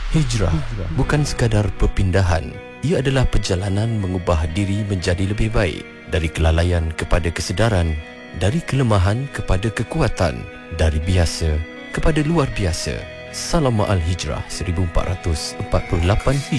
Hijrah bukan sekadar perpindahan. Ia adalah perjalanan mengubah diri menjadi lebih baik. Dari kelalaian kepada kesedaran, dari kelemahan kepada kekuatan, dari biasa kepada luar biasa. Salam Ma'al Hijrah 1448 Hijrah.